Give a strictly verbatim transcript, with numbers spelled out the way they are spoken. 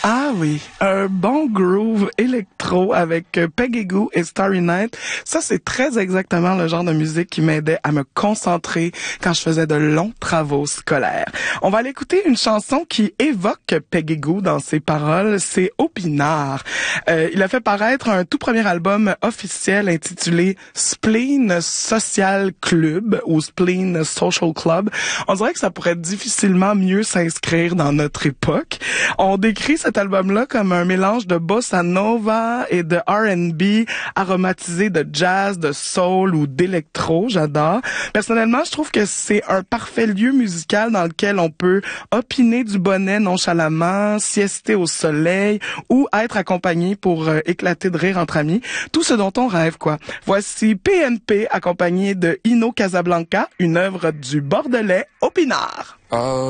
Ah oui, un bon groove électro avec Peggy et Starry Night. Ça, c'est très exactement le genre de musique qui m'aidait à me concentrer quand je faisais de longs travaux scolaires. On va aller écouter une chanson qui évoque Peggy dans ses paroles. C'est Opinard. Euh, il a fait paraître un tout premier album officiel intitulé Spleen Social Club ou Spleen Social Club. On dirait que ça pourrait difficilement mieux s'inscrire dans notre époque. On décrit cet album-là comme un mélange de bossa nova et de R and B aromatisé de jazz, de soul ou d'électro. J'adore. Personnellement, je trouve que c'est un parfait lieu musical dans lequel on peut opiner du bonnet nonchalamment, siester au soleil ou être accompagné pour euh, éclater de rire entre amis. Tout ce dont on rêve, quoi. Voici P N P accompagné de Ino Casablanca, une œuvre du Bordelais Opinard. Oh.